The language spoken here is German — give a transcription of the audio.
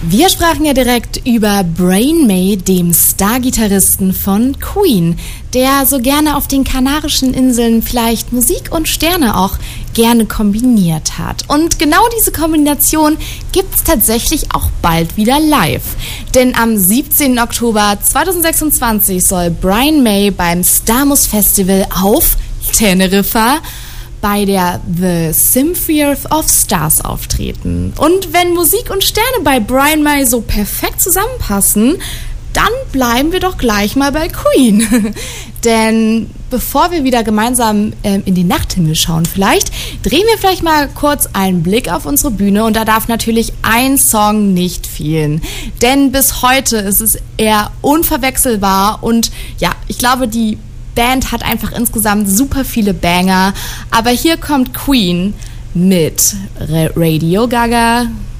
Wir sprachen ja direkt über Brian May, dem Stargitarristen von Queen, der so gerne auf den Kanarischen Inseln vielleicht Musik und Sterne auch gerne kombiniert hat. Und genau diese Kombination gibt's tatsächlich auch bald wieder live. Denn am 17. Oktober 2026 soll Brian May beim Starmus Festival auf Teneriffa bei der The Symphony of Stars auftreten. Und wenn Musik und Sterne bei Brian May so perfekt zusammenpassen, dann bleiben wir doch gleich mal bei Queen. Denn bevor wir wieder gemeinsam in den Nachthimmel schauen vielleicht, drehen wir vielleicht mal kurz einen Blick auf unsere Bühne und da darf natürlich ein Song nicht fehlen. Denn bis heute ist es eher unverwechselbar und ja, ich glaube, die Band hat einfach insgesamt super viele Banger, aber hier kommt Queen mit Radio Gaga.